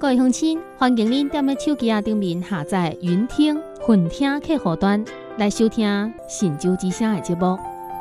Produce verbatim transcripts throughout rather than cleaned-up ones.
各位乡亲，欢迎您踮咧手机啊顶面下载云听、混听客户端来收听神州之声的节目。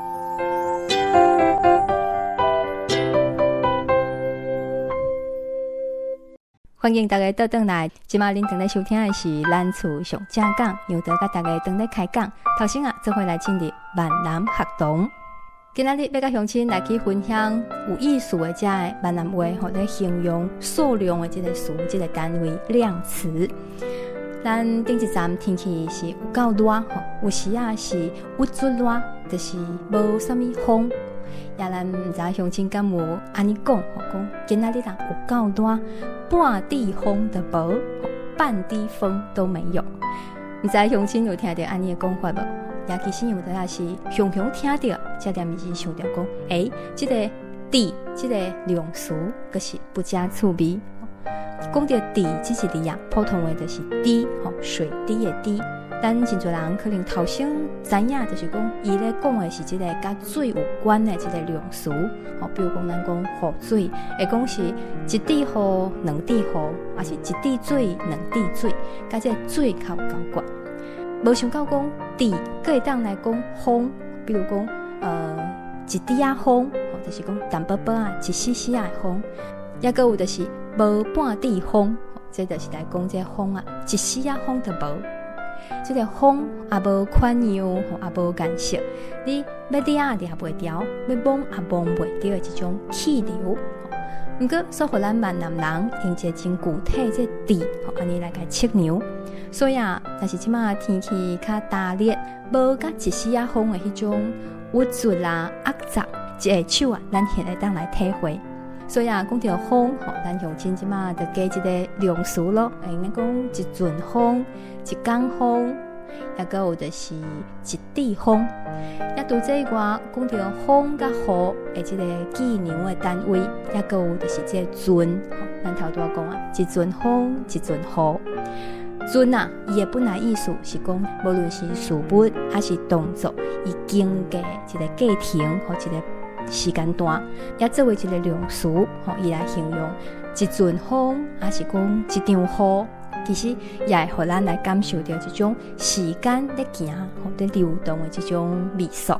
欢迎大家倒转来，今仔恁正在收听的是咱厝上正讲，由得甲大家正在开讲。头先啊，做伙来进入闽南学堂。今仔日要甲乡亲来去分享有意思的这个闽南话，或者形容数量的这个词、这个单位量词。咱顶一站天气是有够热，吼，有时啊是有足热，就是无啥物风。也咱毋知乡亲敢有安尼讲，吼，讲今仔日啊有够热，半滴风都无，半滴风都没有。毋知乡亲有听到安尼的讲法无？也其实有的也是常常听到，才念伊是想着讲，诶、欸，这个滴，这个量词，可是不加趣味。讲到滴这个字啊，普通话就是滴，吼，水滴的滴。咱真侪人可能头先知影，就是讲伊咧讲的是这个甲水有关的这个量词，吼，比如讲咱讲雨水，会讲是一滴雨、两滴雨，还是一滴水、两滴水，甲这个水较有交关。无想到讲滴，可以当来讲风，比如讲呃一滴啊风，或者是讲淡薄薄啊一丝丝啊风，也个有就是无半滴风，这就是来讲这风啊一丝啊风都无。这个风也无款样，也无颜色，你要抓也袂牢，要摸也摸袂着的这种气流。不过，所以咱闽南人用一个真具体这滴，安尼来甲测量。所以啊，但是即马天气较大热，无甲一丝啊风的迄种郁卒啦、压杂，一下手啊，咱现在当来体会。所以啊，讲到风，吼，咱乡亲即马就加一个量词咯，应该讲一阵风、一天风，也个有就是一滴风。也除这以外，讲到风甲雨的这个计量的单位，也个有就是这个阵，吼，咱头拄仔讲啊，一阵风，一阵雨。阵啊，伊的本来意思是讲，无论是事物还是动作，伊经过一个过程或一个时间段，也作为一个量词，吼，伊来形容一阵风，还是讲一场雨，其实也会互咱来感受到这种时间在行或者流动的这种味素。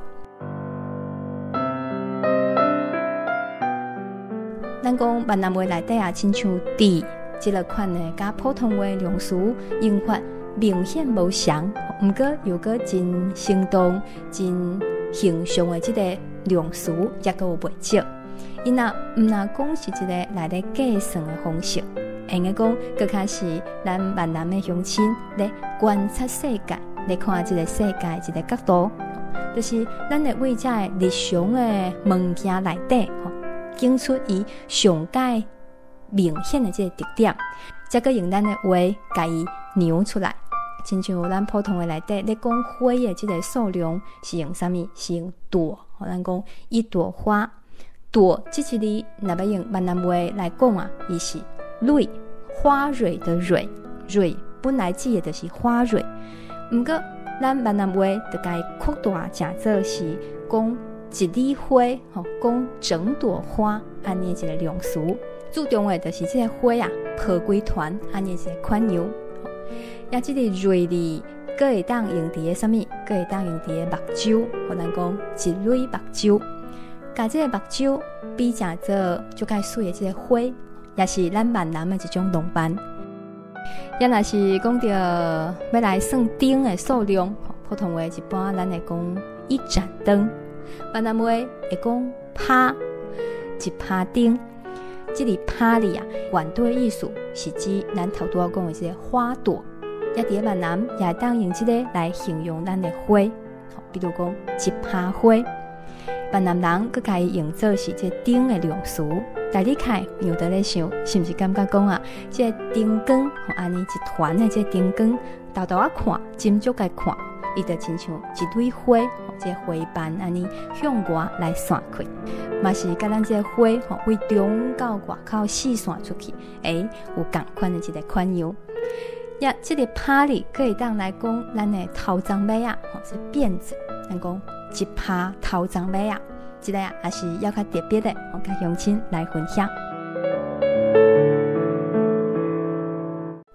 咱讲闽南话内底啊，亲像滴这个款的，甲普通话量词用法明显无相，不过又个真生动、真形象的这个量词也个有袂少。伊若毋若讲是一个来咧计算的方式，应该讲更加是咱闽南的乡亲咧观察世界，咧看这个世界一个角度，就是咱咧为这日常的物件内底，吼，拣出伊上界明显的这个特点，再个用咱的话甲伊量出来。亲像咱普通的内底咧讲花的这个数量是用啥物？是用朵。咱讲一朵花，朵这个字，若要用闽南话来讲啊，伊是蕊，花蕊的蕊，蕊本来指的就是花蕊。不过咱闽南话就该扩大成做是讲一枝花，吼，讲整朵花，安尼一个量词。注重的就是这个花啊，抱几团，安尼一个款样。也这个蕊字，佫会当用伫个啥物？佫会当用伫个目睭，或咱讲一蕊目睭。甲这个目睭比成做就介水的这个花，也是咱闽南的一种浪漫。也若是讲到要来算灯的数量，普通话一般咱会讲一盏灯，闽南话会讲拍一拍灯。这里拍里啊，原对的意思是指咱头拄仔讲的这个花朵。也伫个闽南也当用这个来形容咱的花，比如讲一拍花。闽南人佫甲伊用做是这灯的量词，大你看有得咧想，是毋是感觉讲啊，这灯光安尼一团的这灯光，豆豆啊看，斟酌来看，伊就亲像一蕊花，这花瓣安尼向外来散开，嘛是甲咱这花吼为中到外口四散出去，诶，有同款的一个款样。也这个拍里可以当来讲，咱的头鬃尾啊，吼是辫子，咱讲一拍头鬃尾啊，这个啊也是要较特别的，我甲乡亲来分享。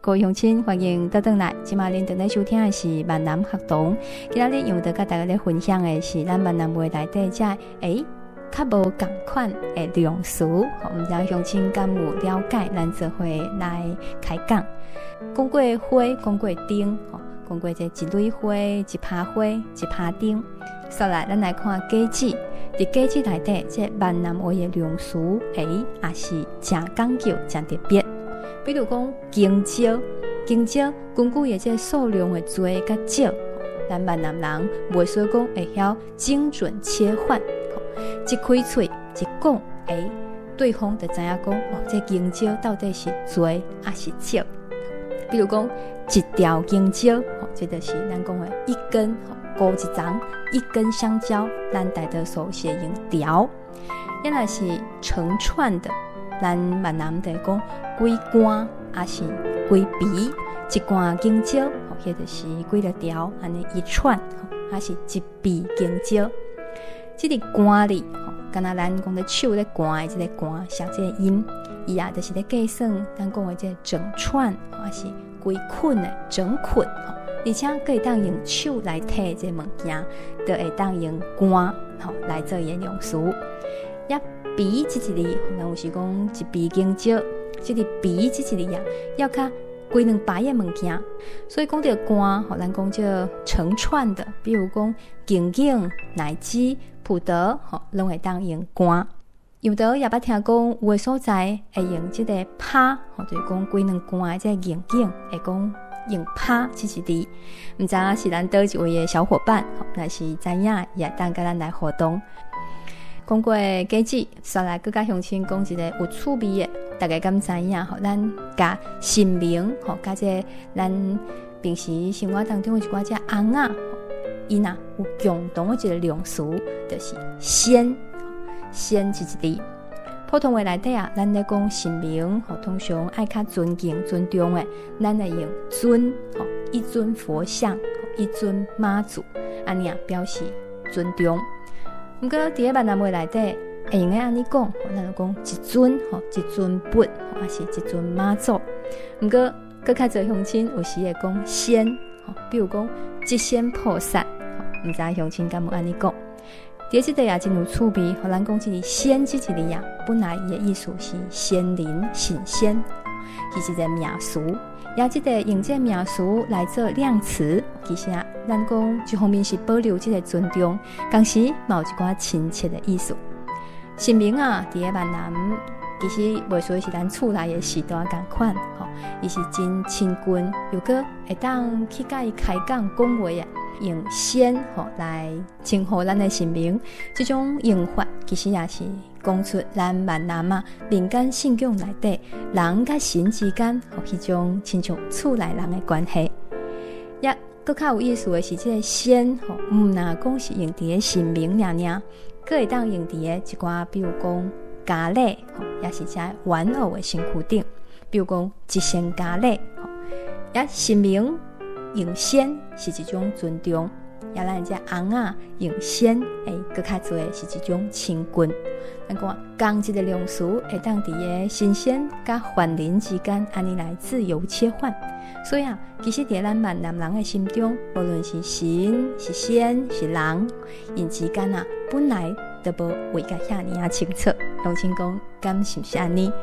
各位乡亲，欢迎倒转来。今麦恁正在收听的是闽南学堂。今仔日用到甲大家咧分享的是咱闽南话内底遮诶较无共款的用词，吼，毋知乡亲敢有了解？咱做伙来开讲。讲过花，讲过丁，吼，讲过这一蕊花、一拍花、一拍丁。所来，咱来看果子。伫果子内底，这闽南话的用词，诶，也是真讲究、真特别。比如讲香蕉，香蕉根据的这数量的多甲少，咱闽南人袂说讲会晓精准切换，一开嘴一讲，诶，对方就知影讲哦，这香蕉到底是多还是少。比如讲一条香蕉，哦，这就是咱讲的一根，高一丛，一根香蕉，咱大多数写用条。也若是成串的，咱闽南就讲几竿，还是几皮，一竿香蕉，哦，迄就是几个条，安尼一串，还是一皮香蕉。这个竿里，吼，敢若咱讲的手咧竿的这个竿，写这个音，伊啊就是咧计算咱讲的这整串，还是规捆的整捆，吼，而且可以当用手来摕这物件，就会当用竿，吼，来做形容词。也皮这一字，咱有时讲一皮香蕉，这个皮这一字啊，要较规两排的物件，所以讲到竿，吼，咱讲这成串的，比如讲茎茎、奶枝、葡萄，吼，拢会当用竿。有的也捌听讲，有的所在会用这个拍，吼，就是讲规两竿的这茎茎，会讲用拍这一字。毋知影是咱倒一位的小伙伴，吼，若是知影，也当甲咱来互动。讲过果子，煞来更加乡亲讲一个有趣味的，大家敢知影？吼，咱甲姓名，吼，甲这咱平时生活当中的一寡只翁仔，伊若有共同的一个用词，就是先，先一字。普通话内底啊，咱咧讲姓名，吼，通常爱较尊敬、尊重的，咱会用尊，吼，一尊佛像，一尊妈祖，安尼啊表示尊重。毋过，伫咧闽南话内底，会用个安尼讲，咱就讲一尊，吼，一尊佛，还是一尊妈祖。毋过，搁较侪乡亲有时会讲仙，吼，比如讲一仙菩萨，毋知乡亲敢有安尼讲？伫即个也真有趣味，互咱讲即个仙即一字啊，本来伊的意思是仙灵、神仙，其实一个名词。也即个用这名词来做量词，其实啊，咱讲一方面是保留这个尊重，同时嘛有一寡亲切的意思。姓名啊，伫咧闽南，其实袂说是咱厝内的时代共款，吼，伊是真亲近，又搁会当去甲伊开讲讲话啊，用仙吼来称呼咱的姓名，这种用法其实也是讲出咱闽南啊民间信仰内底人甲神之间吼迄种亲像厝内人的关系。也搁较有意思的是，这个仙吼毋若讲是用伫咧姓名尔尔，搁会当用伫咧一寡，比如讲家礼吼，也是遮玩偶的身躯顶，比如讲一仙家礼吼，也姓名用仙是一种尊重。也咱这翁仔用仙，诶，搁较侪是一种亲近。咱讲同一个量词会当伫个新鲜甲繁临之间，安尼来自由切换。所以啊，其实伫咱闽南人的心中，无论是神、是仙、是人，因之间啊，本来都无画甲遐尼啊清楚。乡亲讲，敢是毋是安尼？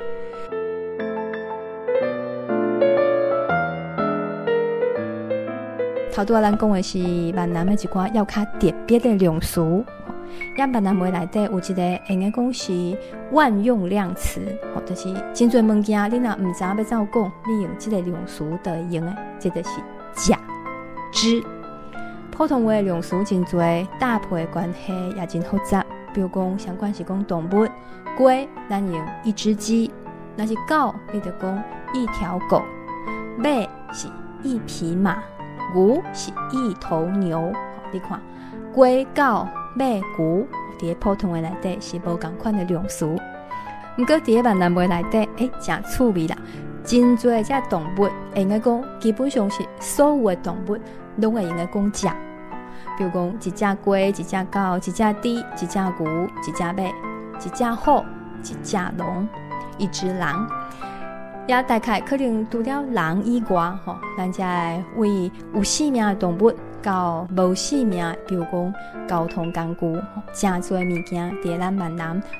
头拄仔咱讲的是闽南的一寡要较特别的量词，也闽南话内底有一个应该讲是万用量词，吼，就是真侪物件你若毋知影要怎讲，你用这个量词就会用的，这就是假、知。普通话的量词真侪，搭配的关系也真复杂。比如讲，相关是讲动物，鸡咱用一只鸡；若是狗，你就讲一条狗；马是一匹马。牛是一头牛，你看，鸡、狗、马、牛，伫普通话内底是无同款的量词。不过伫闽南话内底，诶，真趣味啦！真侪只动物，会应该讲，基本上是所有的动物，拢会应该讲只。比如讲，一只鸡、一只狗、一只猪、一只牛、一只马、一只虎、一只龙、一只狼。 也大概可能除了人以外吼，咱才会为有生命的动物到无生命，比如讲交通工具，真侪物件伫咱闽南